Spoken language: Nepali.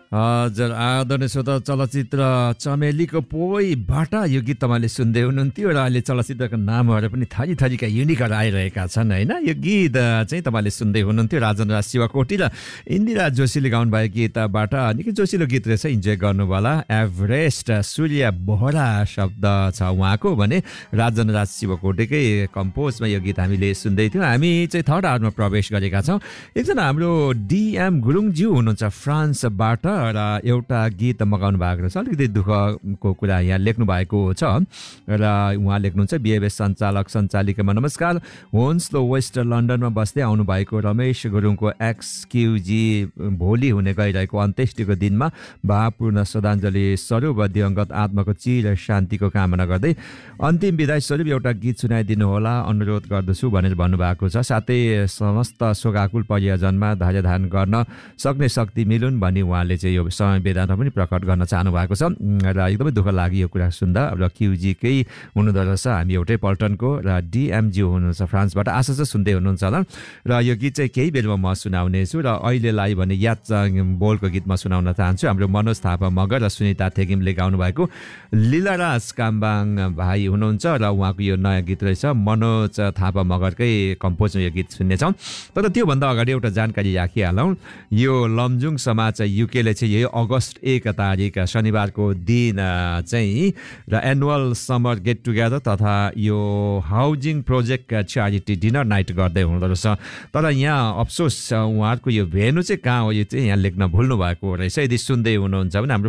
हजुर आदरणीय श्रोता चलचित्र चमेलीको पोइबाट यो गीत तपाईँले सुन्दै हुनुहुन्थ्यो र अहिले चलचित्रको नामहरू पनि थरी थरीका युनिकहरू आइरहेका छन् होइन। यो गीत चाहिँ तपाईँले सुन्दै हुनुहुन्थ्यो राजन राज शिवकोटी र इन्दिरा जोशीले गाउनुभएको गीतबाट निकै जोसिलो गीत रहेछ, इन्जोय गर्नुभयो होला। एभरेस्ट सूर्य बोहरा शब्द छ उहाँको भने राजन राज शिवकोटीकै कम्पोजमा यो गीत हामीले सुन्दै थियौँ। हामी चाहिँ थर्ड आवरमा प्रवेश गरेका छौँ। एकजना हाम्रो डिएम गुरुङज्यू हुनुहुन्छ फ्रान्सबाट र एउटा गीत मगाउनु भएको रहेछ। अलिकति दुःखको कुरा यहाँ लेख्नु भएको छ र उहाँ लेख्नुहुन्छ बिएबएस सञ्चालक सञ्चालिकामा नमस्कार। होन्सलो वेस्ट लन्डनमा बस्दै आउनुभएको रमेश गुरुङको एक्सक्युजी भोलि हुने गइरहेको अन्त्येष्टिको दिनमा भावपूर्ण श्रद्धाञ्जली स्वरूप दिवंगत आत्माको चिर शान्तिको कामना गर्दै अन्तिम विदाय स्वरूप एउटा गीत सुनाइदिनु होला अनुरोध गर्दछु भनेर भन्नुभएको छ। साथै समस्त शोकाकुल परियोजनमा धैर्य धारण गर्न सक्ने शक्ति मिलुन् भनी उहाँले चाहिँ यो समवेदना पनि प्रकट गर्न चाहनु भएको छ र एकदमै दुःख लाग्यो यो कुरा सुन्दा। र क्युजीकै हुनुहुँदो रहेछ, हामी एउटै पल्टनको र डिएमजी हुनुहुन्छ फ्रान्सबाट। आशा चाहिँ सुन्दै हुनुहुन्छ होला र यो गीत चाहिँ केही बेरमा म सुनाउनेछु र अहिलेलाई भने याद बोलको गीत म सुनाउन चाहन्छु। हाम्रो मनोज थापा मगर र सुनिता थेगिमले गाउनु भएको लीलाराज काम्बाङ भाइ हुनुहुन्छ र उहाँको यो नयाँ गीत रहेछ। मनोज थापा मगरकै कम्पोजमा यो गीत सुन्नेछौँ। तर त्योभन्दा अगाडि एउटा जानकारी राखिहालौँ। यो लमजुङ समाज युकेले चाहिँ यही अगस्त 1 तारिक शनिबारको दिन चाहिँ र एनुअल समर गेट टुगेदर तथा यो housing project charity dinner night गर्दै हुँदो रहेछ। तर यहाँ अफसोस उहाँहरूको यो भेन्यू चाहिँ कहाँ हो यो चाहिँ यहाँ लेख्न भुल्नु भएको रहेछ। यदि सुन्दै हुनुहुन्छ भने हाम्रो